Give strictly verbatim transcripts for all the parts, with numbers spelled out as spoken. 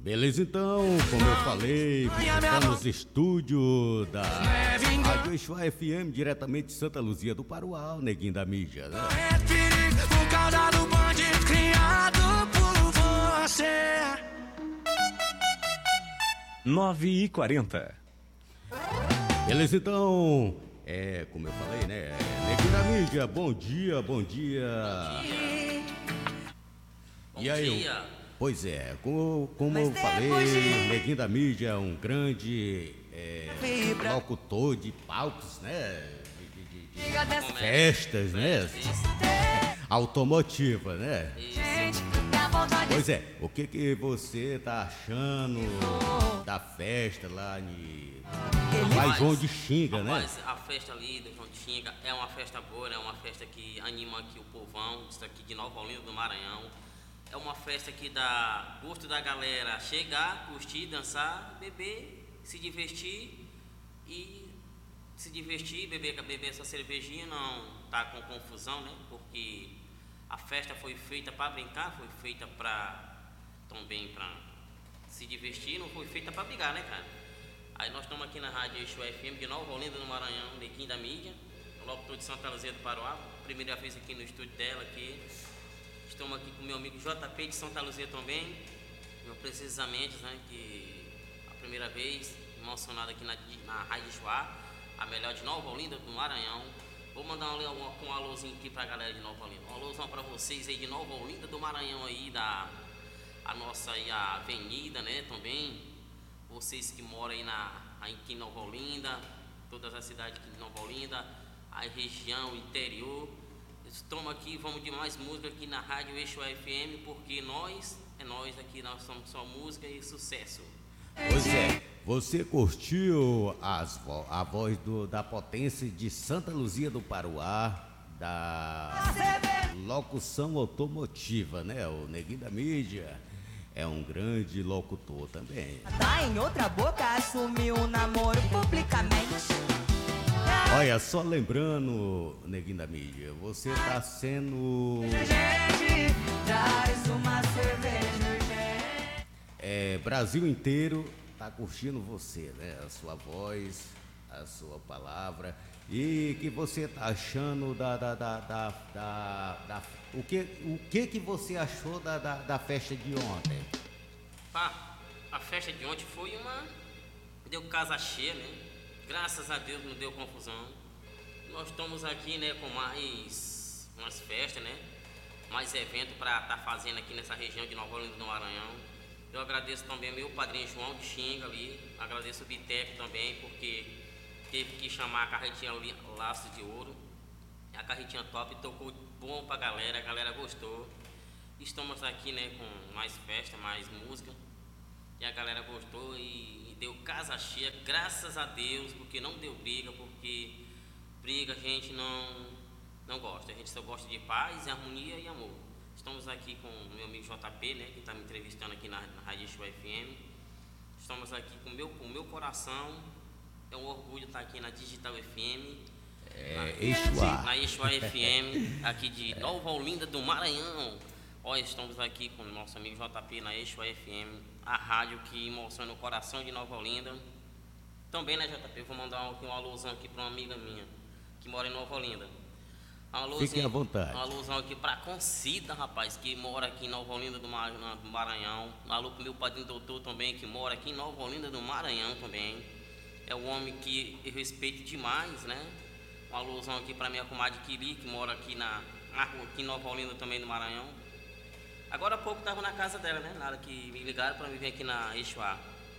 Beleza, então, como eu falei, está nos estúdios da Rádio Exuá F M, diretamente de Santa Luzia do Paruá, o neguinho da mídia, né? É perigo, o caudado bandido criado por você. nove e quarenta. Beleza, então, é, como eu falei, né? Neguinho da mídia, bom dia, bom dia. Bom dia. E aí, Bom dia. pois é, como, como eu falei, Neguinho da mídia é um grande é, locutor de palcos, né? De, de, de, de festas, né? Automotiva, né? Pois é, o que que você tá achando da festa lá em Rapaz, João de Xinga, rapaz, né? A festa ali do João de Xinga é uma festa boa, é uma festa que anima aqui o povão, isso aqui de Nova Olinda do Maranhão. É uma festa que dá gosto da galera chegar, curtir, dançar, beber, se divertir e se divertir, beber, beber essa cervejinha, não tá com confusão, né? Porque a festa foi feita para brincar, foi feita para também para se divertir, não foi feita para brigar, né, cara? Aí nós estamos aqui na Rádio Exuá F M de Nova Olinda do Maranhão, neguinho da mídia, locutor de Santa Luzia do Paruá, primeira vez aqui no estúdio dela aqui. Estamos aqui com meu amigo J P de Santa Luzia também, meu precisamente, né, que a primeira vez emocionado aqui na, na Rádio Exuá, a melhor de Nova Olinda do Maranhão. Vou mandar um, um alôzinho aqui pra galera de Nova Olinda, um alôzão pra vocês aí de Nova Olinda do Maranhão aí, da a nossa aí, a avenida, né, também, vocês que moram aí na, aqui em Nova Olinda, todas as cidades aqui de Nova Olinda, a região, interior. Estamos aqui, vamos de mais música aqui na Rádio Exuá F M, porque nós, é nós aqui, nós somos só música e sucesso. Pois é, você curtiu as vo a voz do, da potência de Santa Luzia do Paruá, da locução automotiva, né? O neguinho da mídia é um grande locutor também. Tá em outra boca, assumiu o namoro publicamente. Olha, só lembrando, neguinho da mídia, você tá sendo... Traz uma cerveja. É, Brasil inteiro tá curtindo você, né? A sua voz, a sua palavra. E que você tá achando da... da, da, da, da, da o, que, o que que você achou da, da, da festa de ontem? Pá, a festa de ontem foi uma... Deu casa cheia, né? Graças a Deus não deu confusão. Nós estamos aqui, né, com mais umas festas, né? Mais eventos para estar tá fazendo aqui nessa região de Nova Olinda do Maranhão. Eu agradeço também meu padrinho João de Xinga ali. Agradeço o Bitec também, porque teve que chamar a carretinha Laços de Ouro. A carretinha top tocou bom pra galera, a galera gostou. Estamos aqui, né, com mais festa, mais música. E a galera gostou e deu casa cheia, graças a Deus, porque não deu briga, porque briga a gente não, não gosta, a gente só gosta de paz, harmonia e amor. Estamos aqui com o meu amigo J P, né, que está me entrevistando aqui na, na Rádio Exuá F M. Estamos aqui com o meu, com meu coração, é um orgulho estar aqui na Digital F M. É, na, Exuá. Na Exuá F M, aqui de Nova Olinda do Maranhão. Olha, estamos aqui com o nosso amigo J P na Exuá F M, a rádio que emociona o coração de Nova Olinda. Também, né, J P? Vou mandar um, um alôzão aqui para uma amiga minha que mora em Nova Olinda. Um Fiquem à vontade. Um alôzão aqui para a Concida, rapaz, que mora aqui em Nova Olinda do Maranhão. Um alô pro meu padrinho doutor também, que mora aqui em Nova Olinda do Maranhão também. É um homem que eu respeito demais, né? Um alôzão aqui para minha comadre Kiri, que mora aqui, na, aqui em Nova Olinda também do Maranhão. Agora há pouco estava na casa dela, né? Nada que me ligaram para me vir aqui na Exuá.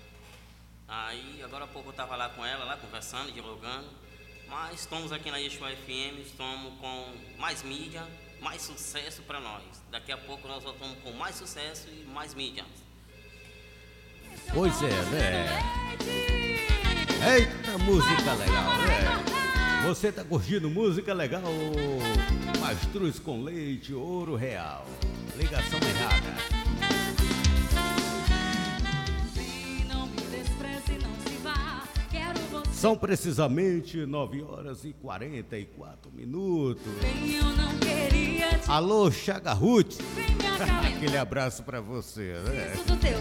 Aí, agora há pouco eu estava lá com ela, lá conversando, dialogando. Mas estamos aqui na Exuá F M, estamos com mais mídia, mais sucesso para nós. Daqui a pouco nós voltamos com mais sucesso e mais mídia. Pois é, né? Eita, música legal, né? Você tá curtindo música legal? Mastruz com leite, ouro real. Ligação errada. Se não me despreze, não se vá. Quero você. São precisamente nove horas e quarenta e quatro minutos. Bem, eu não queria te Alô, Chaga Ruth. Vem me acalmar. Aquele abraço pra você, né? Isso do teu